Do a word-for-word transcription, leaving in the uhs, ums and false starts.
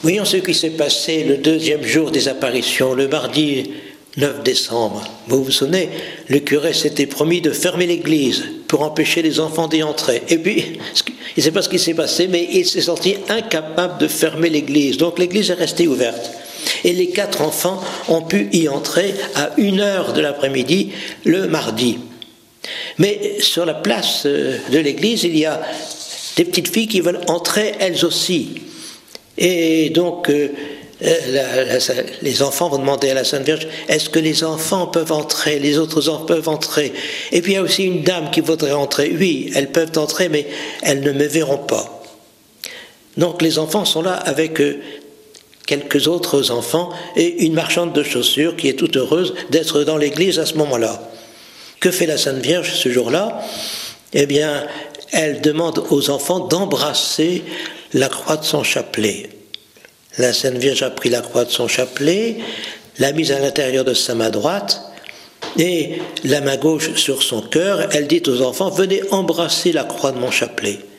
Voyons ce qui s'est passé le deuxième jour des apparitions, le mardi neuf décembre. Vous vous souvenez, le curé s'était promis de fermer l'église pour empêcher les enfants d'y entrer. Et puis, il ne sait pas ce qui s'est passé, mais il s'est senti incapable de fermer l'église. Donc l'église est restée ouverte. Et les quatre enfants ont pu y entrer à une heure de l'après-midi, le mardi. Mais sur la place de l'église, il y a des petites filles qui veulent entrer elles aussi. Et donc, euh, la, la, les enfants vont demander à la Sainte Vierge, est-ce que les enfants peuvent entrer, les autres enfants peuvent entrer? Et puis il y a aussi une dame qui voudrait entrer. Oui, elles peuvent entrer, mais elles ne me verront pas. Donc les enfants sont là avec euh, quelques autres enfants et une marchande de chaussures qui est toute heureuse d'être dans l'église à ce moment-là. Que fait la Sainte Vierge ce jour-là? Eh bien, elle demande aux enfants d'embrasser la croix de son chapelet. La Sainte Vierge a pris la croix de son chapelet, l'a mise à l'intérieur de sa main droite, et la main gauche sur son cœur, elle dit aux enfants, venez embrasser la croix de mon chapelet.